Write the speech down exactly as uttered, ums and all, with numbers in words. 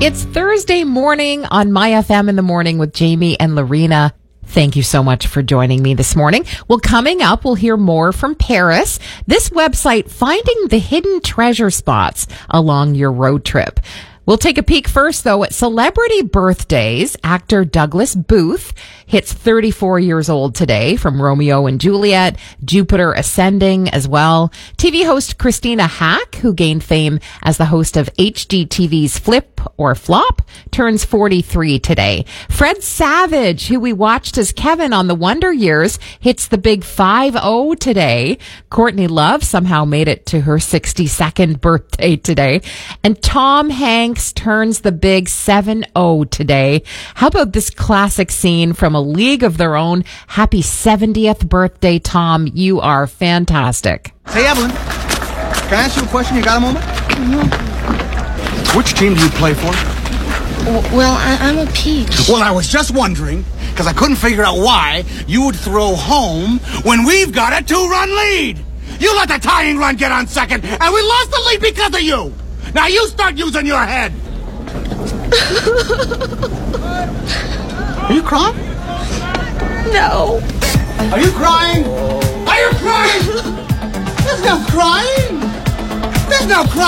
It's Thursday morning on My F M in the Morning with Jamie and Lorena. Thank you so much for joining me this morning. Well, coming up, we'll hear more from Paris. This website, finding the hidden treasure spots along your road trip. We'll take a peek first, though, at celebrity birthdays. Actor Douglas Booth hits thirty-four years old today, from Romeo and Juliet, Jupiter Ascending as well. T V host Christina Hack, who gained fame as the host of H G T V's Flip or Flop, turns forty-three today. Fred Savage, who we watched as Kevin on The Wonder Years, hits the big five oh today. Courtney Love somehow made it to her sixty-second birthday today. And Tom Hanks turns the big seven oh today. How about this classic scene from A League of Their Own? Happy seventieth birthday, Tom. You are fantastic. Hey, Evelyn, can I ask you a question? You got a moment? Mm-hmm. Which team do you play for? Well, I, I'm a peach. Well, I was just wondering, because I couldn't figure out why you would throw home when we've got a two-run lead. You let the tying run get on second, and we lost the lead because of you. Now you start using your head. Are you crying? No. Are you crying? Are you crying? There's no crying. There's no crying.